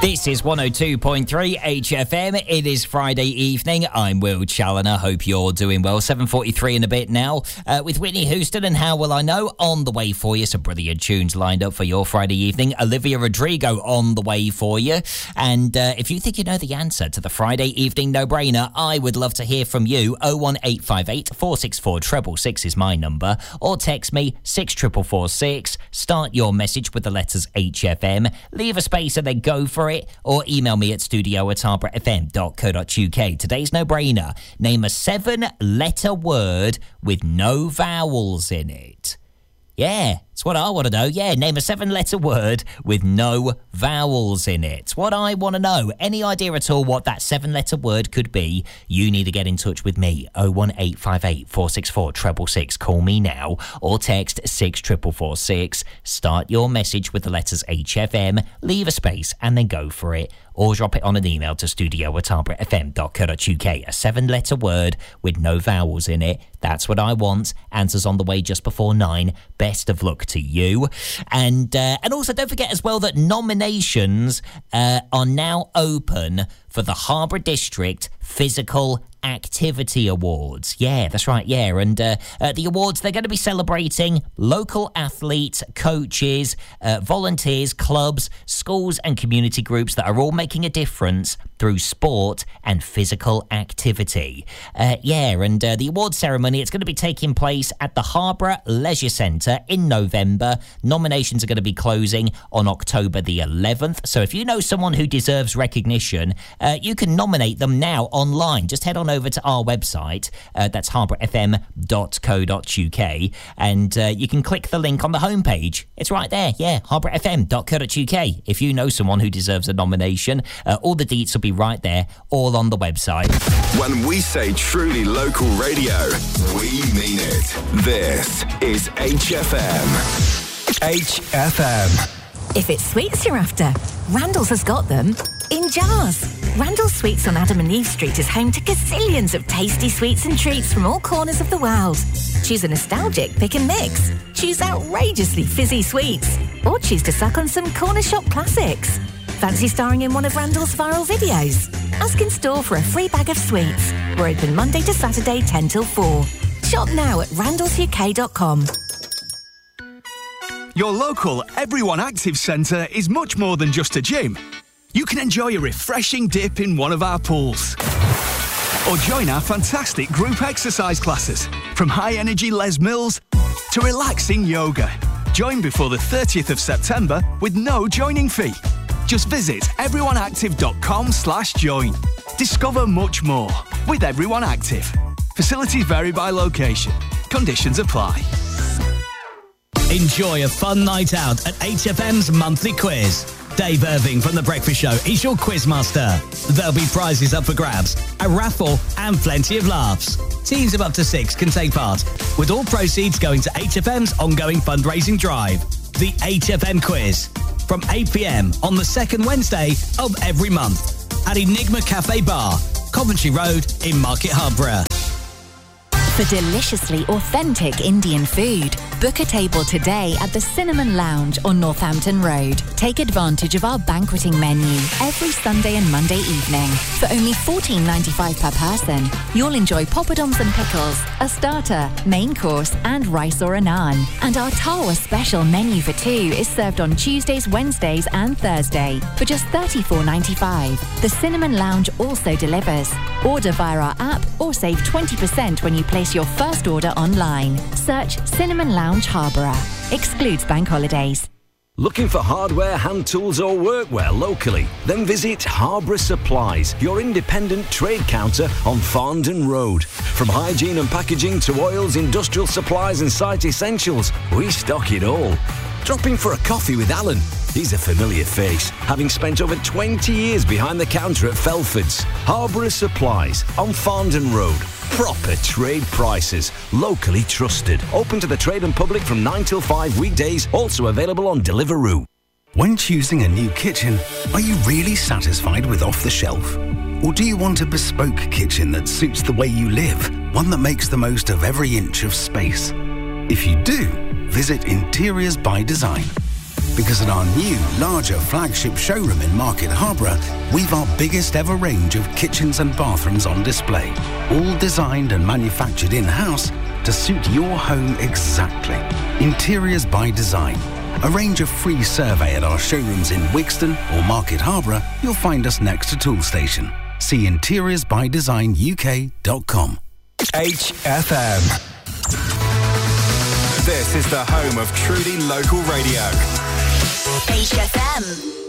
This is 102.3 HFM. It is Friday evening. I'm Will Challoner. Hope you're doing well. 7:43 in a bit now with Whitney Houston and How Will I Know on the way for you. Some brilliant tunes lined up for your Friday evening. Olivia Rodrigo on the way for you. And if you think you know the answer to the Friday evening no-brainer, I would love to hear from you. 01858 464 666 is my number. Or text me 64446. Start your message with the letters HFM. Leave a space and then go for it. Or email me at studio@harbourfm.co.uk. Today's no-brainer. Name a 7-letter word with no vowels in it. Yeah, it's what I want to know. Yeah, name a 7-letter word with no vowels in it. What I want to know. Any idea at all what that 7-letter word could be? You need to get in touch with me. 01858 464 666. Call me now or text 64446. Start your message with the letters HFM, leave a space and then go for it. Or drop it on an email to studio@harbourfm.co.uk. A 7-letter word with no vowels in it. That's what I want. Answers on the way just before 9. Best of luck to you. And also don't forget as well that nominations are now open for the Harbour District Physical Activity Awards. Yeah, that's right, yeah. And the awards, they're going to be celebrating local athletes, coaches, volunteers, clubs, schools and community groups that are all making a difference through sport and physical activity. The award ceremony, it's going to be taking place at the Harbour Leisure Centre in November. Nominations are going to be closing on October the 11th. So if you know someone who deserves recognition, you can nominate them now online. Just head on over to our website, that's harbourfm.co.uk, and you can click the link on the homepage. It's right there, yeah, harbourfm.co.uk. If you know someone who deserves a nomination, all the deets will be right there, all on the website. When we say truly local radio, we mean it. This is HFM. HFM. If it's sweets you're after, Randall's has got them in jars. Randall's Sweets on Adam and Eve Street is home to gazillions of tasty sweets and treats from all corners of the world. Choose a nostalgic pick and mix. Choose outrageously fizzy sweets. Or choose to suck on some corner shop classics. Fancy starring in one of Randall's viral videos? Ask in store for a free bag of sweets. We're open Monday to Saturday 10 till 4. Shop now at randallsuk.com. Your local Everyone Active Centre is much more than just a gym. You can enjoy a refreshing dip in one of our pools. Or join our fantastic group exercise classes, from high-energy Les Mills to relaxing yoga. Join before the 30th of September with no joining fee. Just visit everyoneactive.com/join. Discover much more with Everyone Active. Facilities vary by location. Conditions apply. Enjoy a fun night out at HFM's monthly quiz. Dave Irving from The Breakfast Show is your quizmaster. There'll be prizes up for grabs, a raffle and plenty of laughs. Teams of up to 6 can take part, with all proceeds going to HFM's ongoing fundraising drive. The HFM Quiz, from 8 p.m. on the second Wednesday of every month at Enigma Cafe Bar, Coventry Road in Market Harborough. For deliciously authentic Indian food, book a table today at the Cinnamon Lounge on Northampton Road. Take advantage of our banqueting menu every Sunday and Monday evening. For only $14.95 per person, you'll enjoy poppadoms and pickles, a starter, main course and rice or a naan. And our Tawa special menu for 2 is served on Tuesdays, Wednesdays and Thursday for just $34.95. The Cinnamon Lounge also delivers. Order via our app or save 20% when you place your first order online. Search Cinnamon Lounge Harborough. Excludes bank holidays. Looking for hardware, hand tools or workwear locally? Then visit Harborough Supplies, your independent trade counter on Farndon Road. From hygiene and packaging to oils, industrial supplies and site essentials, we stock it all. Drop in for a coffee with Alan. He's a familiar face, having spent over 20 years behind the counter at Felford's. Harborough Supplies on Farndon Road. Proper trade prices, locally trusted. Open to the trade and public from 9 till 5 weekdays, also available on Deliveroo. When choosing a new kitchen, are you really satisfied with off the shelf? Or do you want a bespoke kitchen that suits the way you live, one that makes the most of every inch of space? If you do, visit Interiors by Design. Because at our new, larger flagship showroom in Market Harborough, we've our biggest ever range of kitchens and bathrooms on display, all designed and manufactured in-house to suit your home exactly. Interiors by Design. Arrange a free survey at our showrooms in Wixton or Market Harborough. You'll find us next to Toolstation. See interiorsbydesignuk.com. HFM. This is the home of truly local radio. HFM.